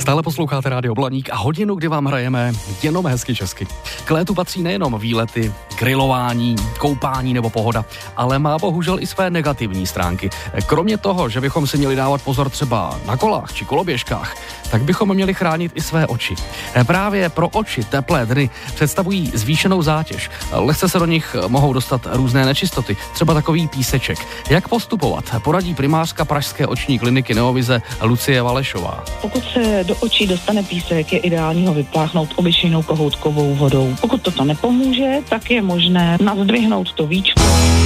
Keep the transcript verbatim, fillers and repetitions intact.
Stále posloucháte Rádio Blaník a hodinu, kdy vám hrajeme jenom hezky česky. K létu patří nejenom výlety, grilování, koupání nebo pohoda, ale má bohužel i své negativní stránky. Kromě toho, že bychom si měli dávat pozor třeba na kolách či koloběžkách, tak bychom měli chránit i své oči. Právě pro oči teplé dny představují zvýšenou zátěž. Lehce se do nich mohou dostat různé nečistoty, třeba takový píseček. Jak postupovat, poradí primářka pražské oční kliniky Neovize Lucie Valešová. Pokud se do očí dostane písek, je ideální ho vypláchnout obyčejnou kohoutkovou vodou. Pokud toto nepomůže, tak je možné nazdvihnout to víčko